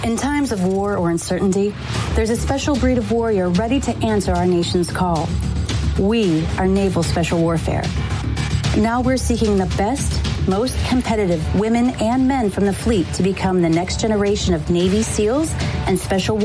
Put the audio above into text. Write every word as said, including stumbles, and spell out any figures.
In times of war or uncertainty, there's a special breed of warrior ready to answer our nation's call. We are Naval Special Warfare. Now we're seeking the best, most competitive women and men from the fleet to become the next generation of Navy SEALs and Special